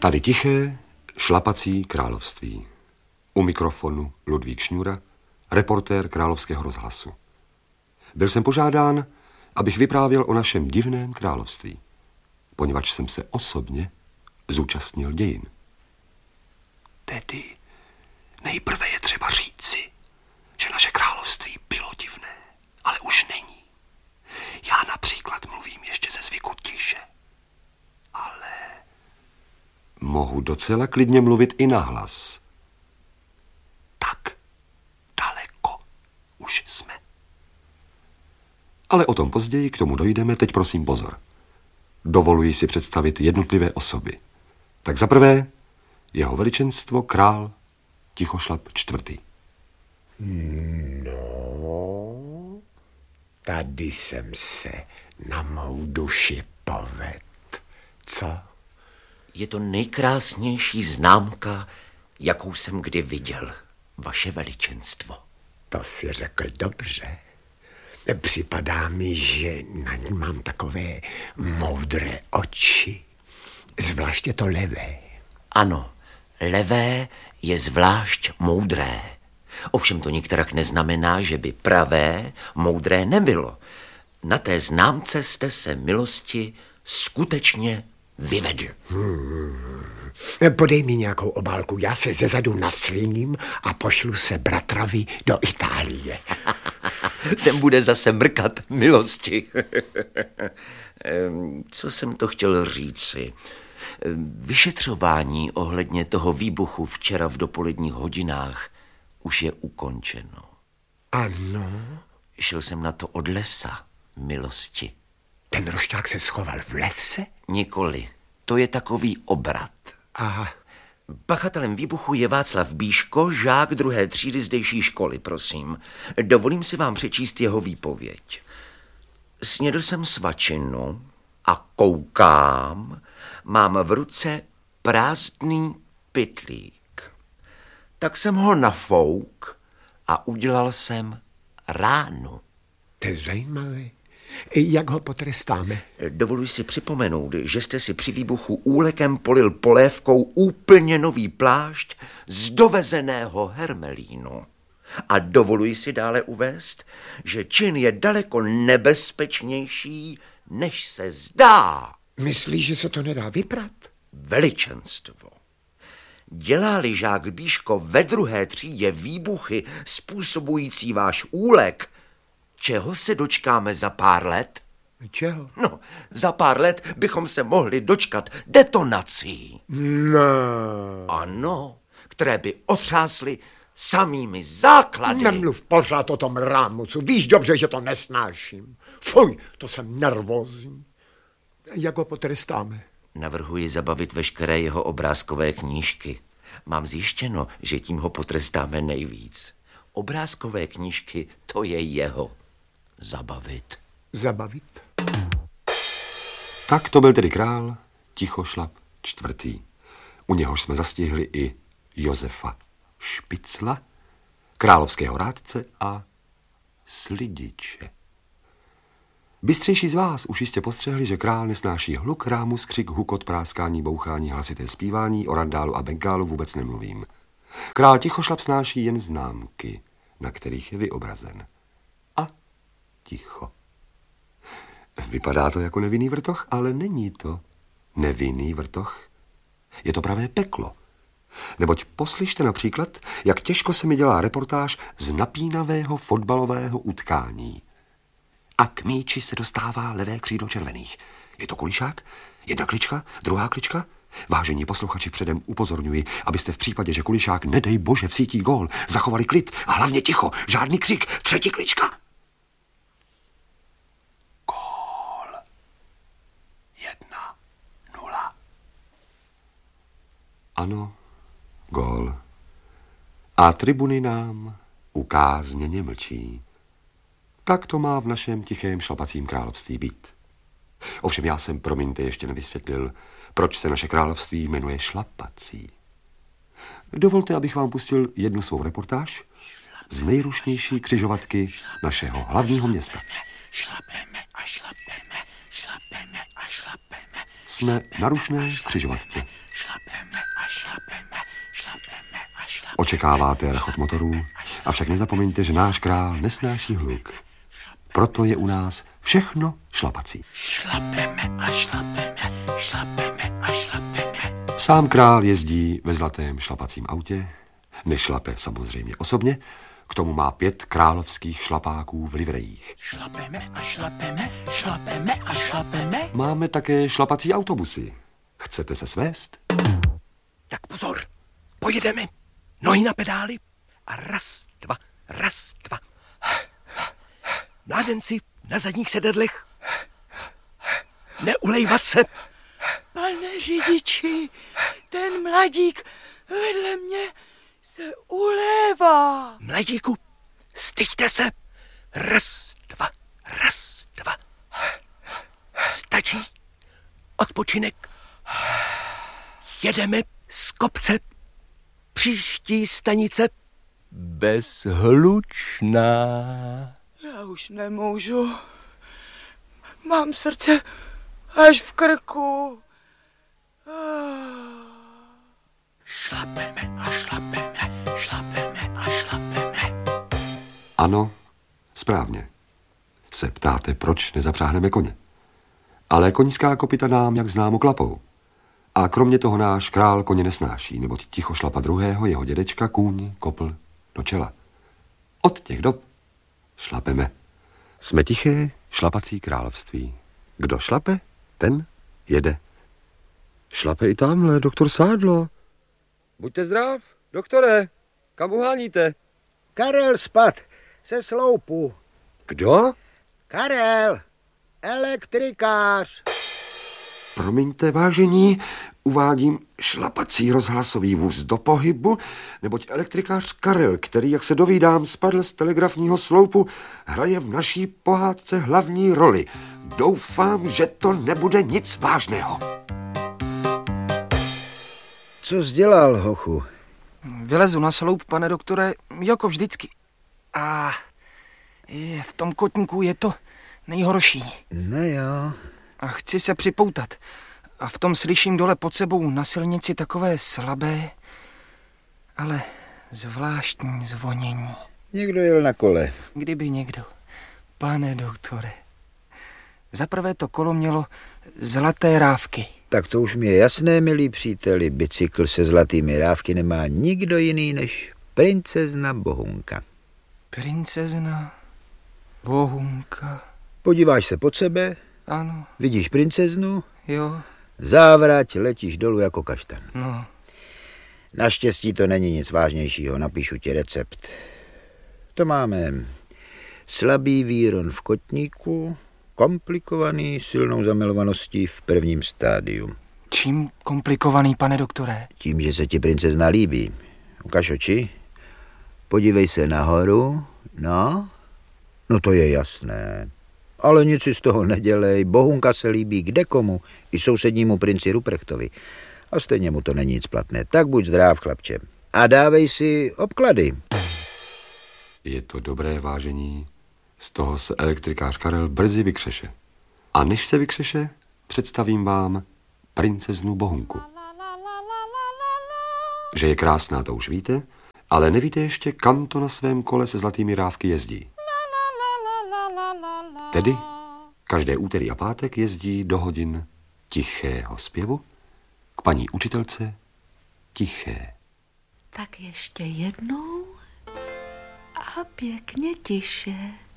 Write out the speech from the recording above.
Tady tiché, šlapací království. U mikrofonu Ludvík Šňůra, reportér Královského rozhlasu. Byl jsem požádán, abych vyprávěl o našem divném království, poněvadž jsem se osobně zúčastnil dějin. Tedy nejprve je třeba říci, že naše království bylo divné, ale už není. Já například mluvím ještě ze zvyku tiše, ale mohu docela klidně mluvit i nahlas. Tak daleko už jsme. Ale o tom později, k tomu dojdeme, teď prosím pozor. Dovoluji si představit jednotlivé osoby. Tak za prvé, jeho veličenstvo král Tichošlap IV. No, tady jsem se na mou duši povedl. Co? Je to nejkrásnější známka, jakou jsem kdy viděl, vaše veličenstvo. To si řekl dobře. Připadá mi, že na ní mám takové moudré oči. Zvláště to levé. Ano, levé je zvlášť moudré. Ovšem to nikterak neznamená, že by pravé moudré nebylo. Na té známce jste se milosti skutečně vyvedl. Podej mi nějakou obálku, já se zezadu nasliním a pošlu se bratrovi do Itálie. Ten bude zase mrkat milosti. Co jsem to chtěl říci? Vyšetřování ohledně toho výbuchu včera v dopoledních hodinách už je ukončeno. Ano? Šel jsem na to od lesa, milosti. Ten rošťák se schoval v lese? Nikoli, to je takový obrat. Aha. Pachatelem výbuchu je Václav Bíško, žák 2. třídy zdejší školy, prosím. Dovolím si vám přečíst jeho výpověď. Snědl jsem svačinu a koukám, mám v ruce prázdný pytlík. Tak jsem ho nafouk a udělal jsem ránu. To je zajímavé. Jak ho potrestáme? Dovoluji si připomenout, že jste si při výbuchu úlekem polil polévkou úplně nový plášť z dovezeného hermelínu. A dovoluji si dále uvést, že čin je daleko nebezpečnější, než se zdá. Myslíš, že se to nedá vyprat? Veličenstvo. Dělá-li žák Bíško ve 2. třídě výbuchy způsobující váš úlek, čeho se dočkáme za pár let? Čeho? No, za pár let bychom se mohli dočkat detonací. No. Ano, které by otřásly samými základy. Nemluv pořád o tom rámucu. Víš dobře, že to nesnáším. Fuj, to jsem nervózní. Jak ho potrestáme? Navrhuji zabavit veškeré jeho obrázkové knížky. Mám zjištěno, že tím ho potrestáme nejvíc. Obrázkové knížky, to je jeho. Zabavit. Zabavit? Tak to byl tedy král Tichošlap IV. U něhož jsme zastihli i Josefa Špicla, královského rádce a slidiče. Bystřejší z vás už jistě postřehli, že král nesnáší hluk, rámus, křik, hukot, práskání, bouchání, hlasité zpívání, o randálu a bengálu vůbec nemluvím. Král Tichošlap snáší jen známky, na kterých je vyobrazen. A ticho. Vypadá to jako nevinný vrtoch, ale není to nevinný vrtoch. Je to pravé peklo. Neboť poslyšte například, jak těžko se mi dělá reportáž z napínavého fotbalového utkání. A k míči se dostává levé křídlo červených. Je to kulišák? Jedna klička, druhá klička? Vážení posluchači, předem upozorňuji, abyste v případě, že kulišák, nedej bože, vsítí gól, zachovali klid a hlavně ticho, žádný křik, třetí klička. Gól. 1-0. Ano, gól. A tribuny nám ukázněně mlčí. Tak to má v našem tichém šlapacím království být. Ovšem já jsem, promiňte, ještě nevysvětlil, proč se naše království jmenuje šlapací. Dovolte, abych vám pustil jednu svou reportáž z nejrušnější křižovatky našeho hlavního města. Šlapeme a šlapeme, šlapeme a šlapeme. Jsme na rušné křižovatce. Očekáváte rachot motorů, avšak nezapomeňte, že náš král nesnáší hluk. Proto je u nás všechno šlapací. Sám král jezdí ve zlatém šlapacím autě, nešlape samozřejmě osobně, k tomu má 5 královských šlapáků v livrejích. Máme také šlapací autobusy. Chcete se svést? Tak pozor, pojedeme. Nohy na pedály a raz, dva. Mládenci na zadních sedadlech. Neulejvat se. Pane řidiči, ten mladík vedle mě se ulévá. Mladíku, styďte se. Raz, dva. Stačí. Odpočinek. Jedeme z kopce. Příští stanice Bezhlučná. Já už nemůžu. Mám srdce až v krku. Šlapeme. Ano, správně. Se ptáte, proč nezapřáhneme koně. Ale koňská kopyta nám, jak známo, klapou. A kromě toho náš král koně nesnáší, neboť Tichošlapa druhého, jeho dědečka, kůň kopl do čela. Od těch dob šlapeme. Jsme tiché šlapací království. Kdo šlape, ten jede. Šlape i tamhle, doktor Sádlo. Buďte zdrav, doktore, kam uháníte? Karel spad se sloupu. Kdo? Karel, elektrikář. Promiňte, vážení, uvádím šlapací rozhlasový vůz do pohybu, neboť elektrikář Karel, který, jak se dovídám, spadl z telegrafního sloupu, hraje v naší pohádce hlavní roli. Doufám, že to nebude nic vážného. Co jsi dělal, hochu? Vylezu na sloup, pane doktore, jako vždycky. A v tom kotníku je to nejhorší. No jo. A chci se připoutat. A v tom slyším dole pod sebou na silnici takové slabé, ale zvláštní zvonění. Někdo jel na kole. Kdyby někdo. Pane doktore. Zaprvé to kolo mělo zlaté rávky. Tak to už mi je jasné, milí příteli. Bicykl se zlatými rávky nemá nikdo jiný než princezna Bohunka. Princezna Bohunka. Podíváš se pod sebe, Ano, vidíš princeznu, jo, závrať, letíš dolů jako kaštan. no. Naštěstí to není nic vážnějšího, napíšu ti recept. To máme slabý výron v kotníku, komplikovaný silnou zamilovaností v prvním stádiu. Čím komplikovaný, pane doktore? Tím, že se ti princezna líbí. Ukaž oči, podívej se nahoru, no to je jasné. Ale nic si z toho nedělej, Bohunka se líbí kdekomu, i sousednímu princi Ruprechtovi. A stejně mu to není nic platné. Tak buď zdrav, chlapče. A dávej si obklady. Je to dobré, vážení. Z toho se elektrikář Karel brzy vykřeše. A než se vykřeše, představím vám princeznu Bohunku. Že je krásná, to už víte, ale nevíte ještě, kam to na svém kole se zlatými rávky jezdí. Tedy každé úterý a pátek jezdí do hodin tichého zpěvu k paní učitelce Tiché. Tak ještě jednou a pěkně tiše.